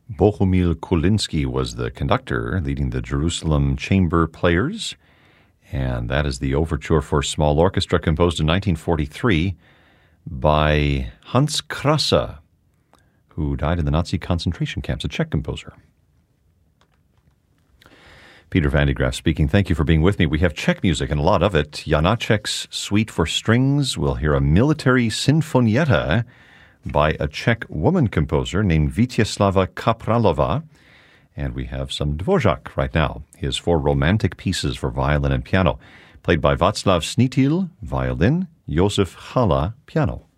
Bohumil Kulinski was the conductor, leading the Jerusalem Chamber Players. And that is the overture for small orchestra composed in 1943 by Hans Krasa, who died in the Nazi concentration camps, a Czech composer. Peter Van de Graaff speaking. Thank you for being with me. We have Czech music, and a lot of it. Janáček's Suite for Strings. We'll hear a military sinfonietta by a Czech woman composer named Vítězslava Kapralova. And we have some Dvořák right now. His 4 romantic pieces for violin and piano, played by Václav Snítil, violin, Josef Chala, piano.